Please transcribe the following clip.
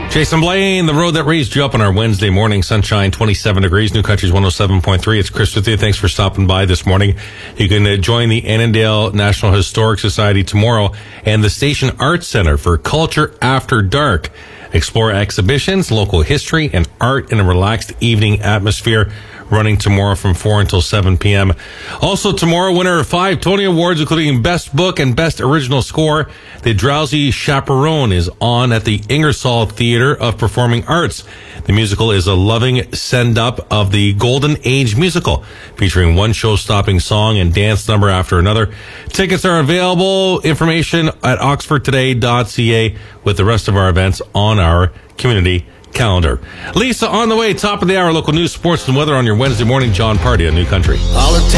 Jason Blaine, the road that raised you up on our Wednesday morning. Sunshine, 27 degrees. New Country's 107.3. It's Chris with you. Thanks for stopping by this morning. You can join the Annandale National Historic Society tomorrow and the Station Arts Center for Culture After Dark. Explore exhibitions, local history, and art in a relaxed evening atmosphere. Running tomorrow from 4 until 7 p.m. Also tomorrow, winner of 5 Tony Awards, including Best Book and Best Original Score. The Drowsy Chaperone is on at the Ingersoll Theatre of Performing Arts. The musical is a loving send-up of the Golden Age musical, featuring one show-stopping song and dance number after another. Tickets are available. Information at oxfordtoday.ca with the rest of our events on our community calendar. Lisa, on the way, top of the hour, local news, sports, and weather on your Wednesday morning. John Party on New Country.